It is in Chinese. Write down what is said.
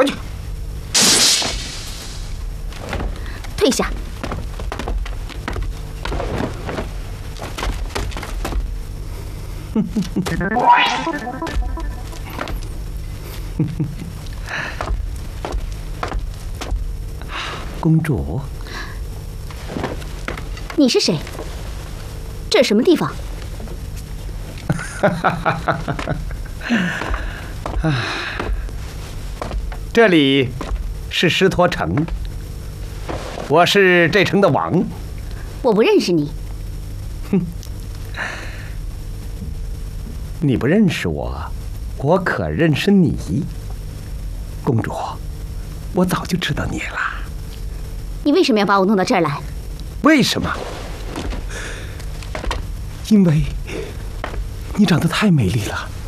快去！ 退下！ 公主， 你是谁？这是什么地方？ 这里是狮驼城，我是这城的王。 我不认识你。 你不认识我，我可认识你。公主，我早就知道你了。 你为什么要把我弄到这儿来？ 为什么？因为你长得太美丽了。